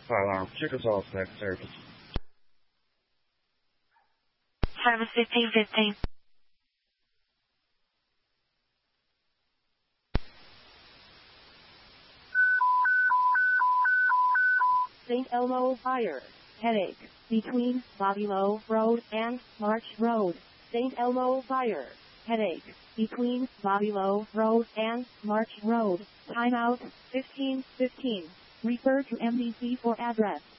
Alarm. Chickasaw next service. 7:15:15. St. Elmo Fire. Headache. Between Bobby Lowe Road and March Road. St. Elmo Fire. Headache. Between Bobby Lowe Road and March Road. Timeout 15:15. Refer to MDC for address.